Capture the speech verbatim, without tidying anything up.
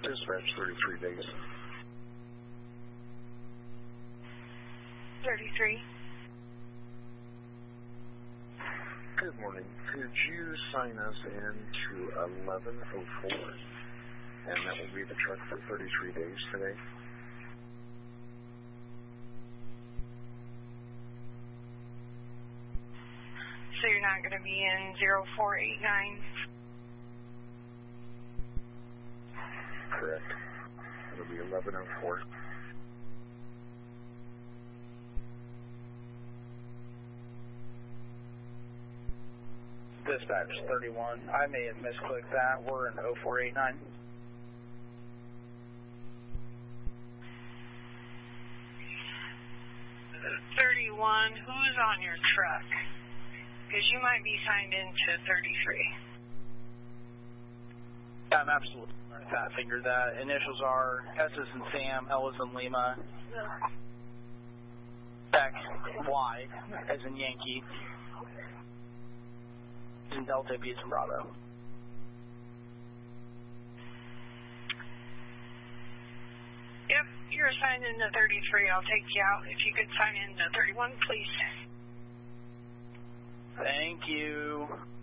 Dispatch thirty-three days. thirty-three. Good morning. Could you sign us in to eleven oh four? And that will be the truck for thirty-three days today. So you're not going to be in zero four eight nine? Correct. It'll be eleven oh four. Dispatch thirty-one. I may have misclicked that. We're in oh four eight nine. thirty-one. Who's on your truck? Because you might be signed into thirty-three. Yeah, I'm absolutely fat figured that. Initials are S is in Sam, L is in Lima, X, Y as in Yankee, as in Delta, B as in Bravo. Yep, you're assigned into thirty-three. I'll take you out. If you could sign into thirty-one, please. Thank you.